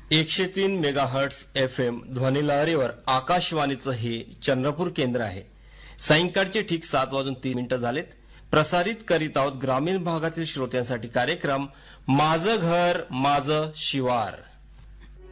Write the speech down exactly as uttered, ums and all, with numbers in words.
एकशे तीन megahertz F M ध्वनिलहरीवर आकाशवाणीचं हे चंद्रपूर केंद्र आहे. सायंकाळचे ठीक सात वाजून तीन मिनिटं झालेत. प्रसारित करीत आहोत ग्रामीण भागातील श्रोत्यांसाठी कार्यक्रम माझं घर माझं शिवार.